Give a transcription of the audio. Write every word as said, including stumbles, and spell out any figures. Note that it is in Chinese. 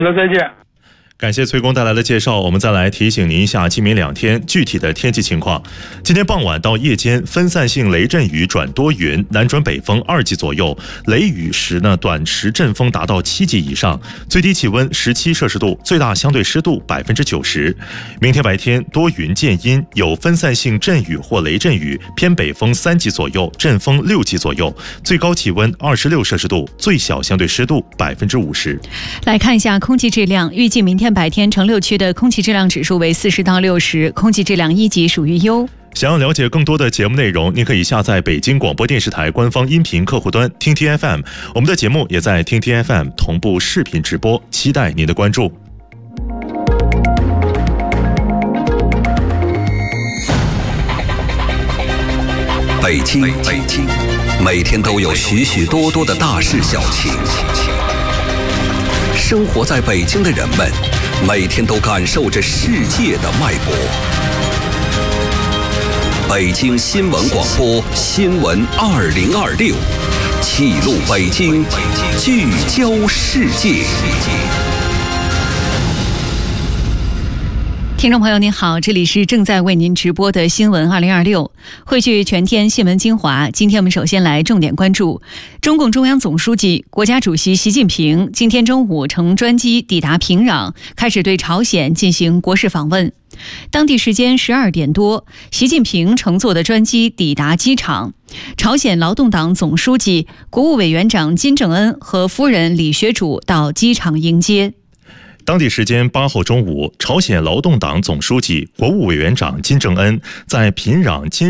那再见。 感谢崔工带来的介绍，我们再来提醒您一下今明两天具体的天气情况。今天傍晚到夜间，分散性雷阵雨转多云，南转北风二级左右，雷雨时呢短时阵风达到七级以上，最低气温十七摄氏度，最大相对湿度百分之九十。明天白天多云见阴，有分散性阵雨或雷阵雨，偏北风三级左右，阵风六级左右，最高气温二十六摄氏度，最小相对湿度百分之五十。 来看一下空气质量，预计明天白天城六区的空气质量指数为四十到六十，空气质量一级属于优。 想要了解更多的节目内容，您可以下载北京广播电视台官方音频客户端听听 F M， 我们的节目也在听听 F M 同步视频直播，期待您的关注。 北京，北京，每天都有许许多多的大事小情。生活在北京的人们，每天都感受着世界的脉搏。北京新闻广播新闻二零二六，记录北京，聚焦世界。 听众朋友您好，这里是正在为您直播的新闻二零二六，汇聚全天新闻精华。今天我们首先来重点关注，中共中央总书记、国家主席习近平今天中午乘专机抵达平壤，开始对朝鲜进行国事访问。当地时间十二点多，习近平乘坐的专机抵达机场，朝鲜劳动党总书记、国务委员长金正恩和夫人李学主到机场迎接。 当地时间八号中午，朝鲜劳动党总书记、国务委员长金正恩在平壤金